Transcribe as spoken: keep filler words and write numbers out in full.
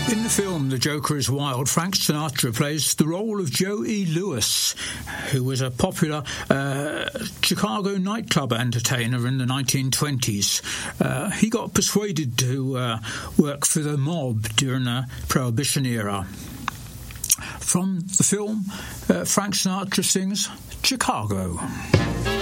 In the film The Joker is Wild, Frank Sinatra plays the role of Joe E. Lewis, who was a popular uh, Chicago nightclub entertainer in the nineteen twenties. Uh, he got persuaded to uh, work for the mob during the Prohibition era. From the film, uh, Frank Sinatra sings Chicago.